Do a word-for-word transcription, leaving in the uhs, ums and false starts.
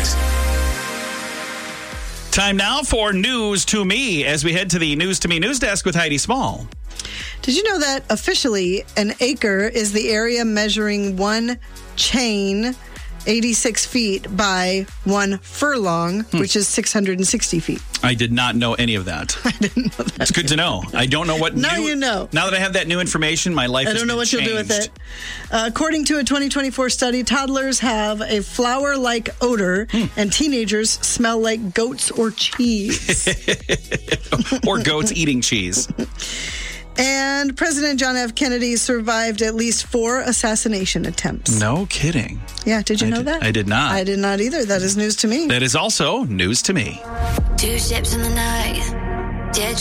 Time now for News to Me as we head to the News to Me news desk with Heidi Small. Did you know that officially an acre is the area measuring one chain, eighty-six feet, by one furlong, hmm. which is six hundred sixty feet? I did not know any of that. I didn't know that. It's good to know. I don't know what now new, you know. Now that I have that new information, my life I has don't know been what changed. you'll do with it. Uh, according to a twenty twenty-four study, toddlers have a flour-like odor, hmm. and teenagers smell like goats or cheese. Or goats eating cheese. And President John F. Kennedy survived at least four assassination attempts. No kidding. Yeah, did you I know did, that? I did not. I did not either. That is news to me. That is also news to me. Two ships in the night. Dead